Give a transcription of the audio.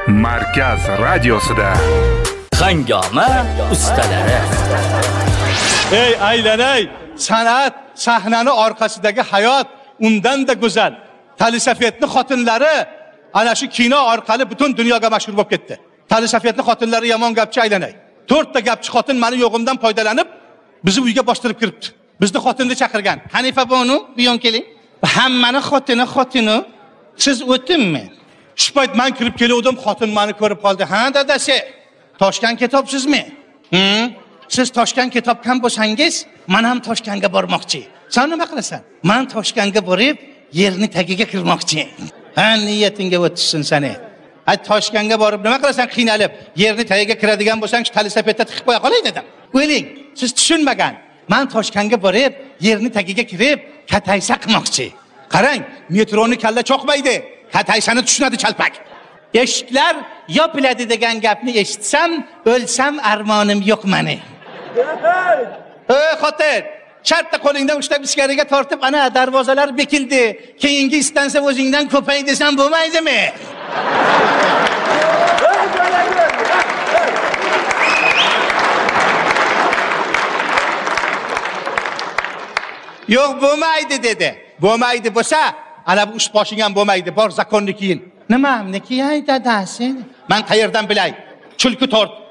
Markaz radiosida Hangoma ustalari. Ey aylanay, san'at sahnani orqasidagi hayot undan da go'zal. Talisafetni xotinlari ana shu kino orqali butun dunyoga mashhur bo'lib ketdi. Talisafetni xotinlari yomon gapchi aylanay. 4 ta gapchi xotin meni yo'g'imdan foydalanib bizni uyga bostirib kiribdi. Bizni xotinni chaqirgan. Hanifa bonu, bu yon keling. Hammani xotini. Siz o'tinmi? Shu payt men kirib kelgandim, xotin meni ko'rib qoldi. Ha, dadasi, Toshkent ketobsizmi? Siz Toshkent ketobkan bo'lsangiz, men ham Toshkentga bormoqchi. Sen nima qilasan? Men Toshkentga borib, yerni tagiga kirmoqchi. Ha, niyatingga o'tsin seni. Ay Toshkentga borib nima qilasan qiynalib, yerni tagiga kiradigan bo'lsang, talisapetda tiqib qo'ya qolay dedim. O'yling, siz tushunmagan. Men Toshkentga borib, yerni tagiga kirib, kataysa qilmoqchi. Qarang, metroni kalla cho'qmaydi. Kataysani tushunadi chalpak. Eshiklar yopiladi degan gapni eshitsam, o'lsam armonim yo'q meni. Ey xotin, shartta qo'lingdan ushlab ichkariga tortib, ana darvozalar bekildi. Keyingi istansiya o'zingdan ko'pay desam bo'lmaydimi? Yo'q, bo'lmaydi dedi. Bo'lmaydi bo'lsa, ana bu ish boshing ham bo'lmaydi. Bor zakonni kiyin. Nimamniki ay dadasi? Men qayerdan bilay? Chulki tort.